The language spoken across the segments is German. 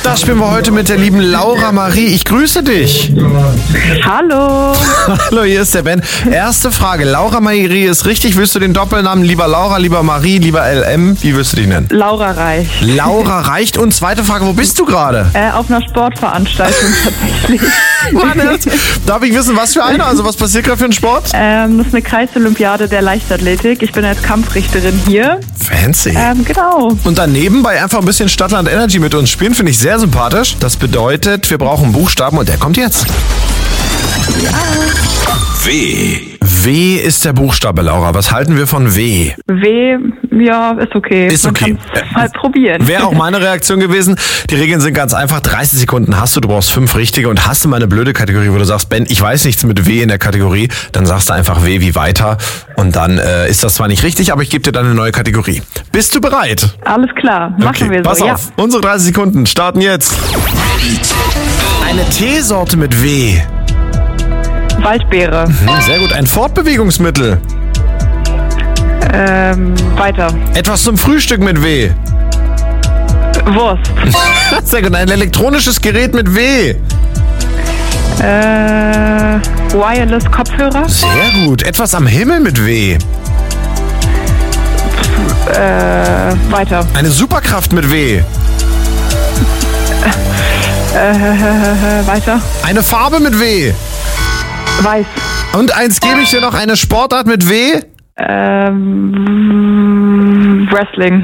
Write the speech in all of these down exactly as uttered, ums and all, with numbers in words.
Das spielen wir heute mit der lieben Laura Marie. Ich grüße dich. Hallo. Hallo, hier ist der Ben. Erste Frage. Laura Marie ist richtig. Willst du den Doppelnamen lieber Laura, lieber Marie, lieber L M? Wie willst du dich nennen? Laura reicht. Laura reicht. Und zweite Frage. Wo bist du gerade? Äh, auf einer Sportveranstaltung tatsächlich. Mann, darf ich wissen, was für eine? Also was passiert gerade für ein Sport? Ähm, das ist eine Kreisolympiade der Leichtathletik. Ich bin als Kampfrichterin hier. Fancy. Ähm, genau. Und dann nebenbei einfach ein bisschen Stadtland Energy mit uns spielen, finde ich sehr sympathisch. Das bedeutet, wir brauchen einen Buchstaben und der kommt jetzt. W. W ist der Buchstabe, Laura. Was halten wir von W? W, ja, ist okay. Ist Man okay. kann's mal probieren. Wäre auch meine Reaktion gewesen. Die Regeln sind ganz einfach. dreißig Sekunden hast du, du brauchst fünf richtige. Und hast du mal eine blöde Kategorie, wo du sagst, Ben, ich weiß nichts mit W in der Kategorie, dann sagst du einfach W wie weiter. Und dann äh, ist das zwar nicht richtig, aber ich gebe dir dann eine neue Kategorie. Bist du bereit? Alles klar, machen Okay, wir so. pass Ja. auf. Unsere dreißig Sekunden starten jetzt. Eine Teesorte mit W. Waldbeere. Hm, sehr gut. Ein Fortbewegungsmittel. Ähm, weiter. Etwas zum Frühstück mit W. Wurst. Sehr gut. Ein elektronisches Gerät mit W. Äh, Wireless-Kopfhörer. Sehr gut. Etwas am Himmel mit W. Äh, weiter. Eine Superkraft mit W. Äh, weiter. Eine Farbe mit W. Weiß. Und eins gebe ich dir noch. Eine Sportart mit W. Ähm, Wrestling.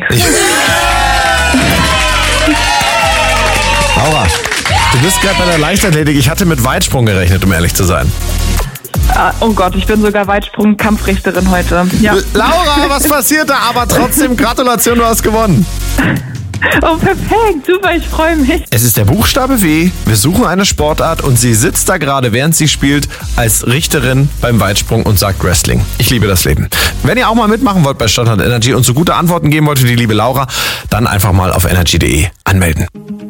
Laura, du bist gerade bei der Leichtathletik. Ich hatte mit Weitsprung gerechnet, um ehrlich zu sein. Ah, oh Gott, ich bin sogar Weitsprung-Kampfrichterin heute. Ja. Laura, was passiert da? Aber trotzdem Gratulation, du hast gewonnen. Oh, perfekt. Super, ich freue mich. Es ist der Buchstabe W. Wir suchen eine Sportart und sie sitzt da gerade, während sie spielt, als Richterin beim Weitsprung und sagt Wrestling. Ich liebe das Leben. Wenn ihr auch mal mitmachen wollt bei Stadtland Energy und so gute Antworten geben wollt für die liebe Laura, dann einfach mal auf energy punkt de anmelden.